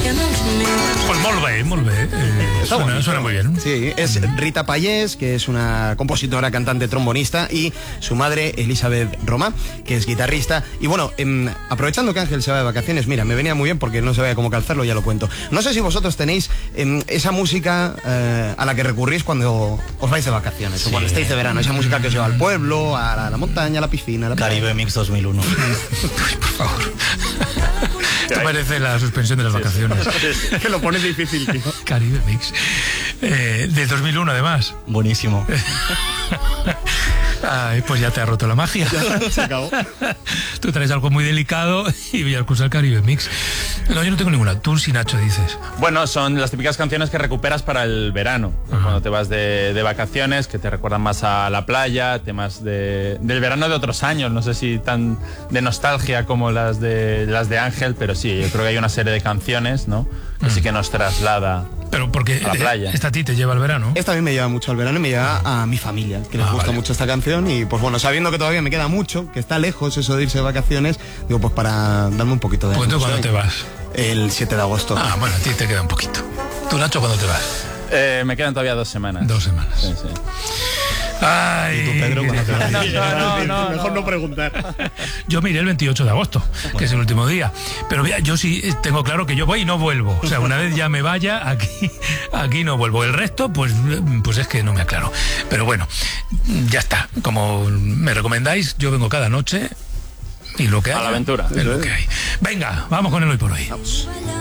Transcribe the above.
Pues molt bé. Suena muy bien. Sí, es Rita Payés, que es una compositora, cantante, trombonista, y su madre, Elizabeth Roma, que es guitarrista. Y bueno, aprovechando que Ángel se va de vacaciones, mira, me venía muy bien porque no sabía cómo calzarlo, ya lo cuento. No sé si vosotros tenéis esa música a la que recurrís cuando os vais de vacaciones, o cuando estáis de verano, esa música que os lleva al pueblo, a la montaña, a la piscina, a la playa. Caribe Mix 2001. Uy, por favor. Esto parece la suspensión de las vacaciones. Que lo pones difícil, tío. Caribe Mix. Del 2001, además. Buenísimo. Ay, pues ya te ha roto la magia. Ya, se acabó. Tú traes algo muy delicado y voy a acusar Caribe Mix. No, yo no tengo ninguna. Tú sí, Nacho, dices. Bueno, son las típicas canciones que recuperas para el verano. Cuando te vas de vacaciones, que te recuerdan más a la playa, temas del verano de otros años. No sé si tan de nostalgia como las de Ángel, pero sí, yo creo que hay una serie de canciones, ¿no? Que sí que nos traslada. Pero porque a la playa. Esta a ti te lleva al verano. Esta a mí me lleva mucho al verano y me lleva a mi familia, que les gusta mucho esta canción. Y pues bueno, sabiendo que todavía me queda mucho, que está lejos eso de irse de vacaciones, digo, pues para darme un poquito de... ¿Cuándo te vas? El 7 de agosto. Ah, bueno, a ti te queda un poquito. ¿Tú, Nacho, cuándo te vas? Me quedan todavía 2 semanas. 2 semanas. Sí. Ay, ¿Y tú, Pedro, cuándo te vas? No. Mejor no preguntar. Yo me iré el 28 de agosto, que es el último día. Pero mira, yo sí tengo claro que yo voy y no vuelvo. O sea, una vez ya me vaya, aquí no vuelvo. El resto, pues es que no me aclaro. Pero bueno, ya está. Como me recomendáis, yo vengo cada noche y lo que hay. A la aventura. Es lo que hay. Venga, vamos con el hoy por hoy. Vamos.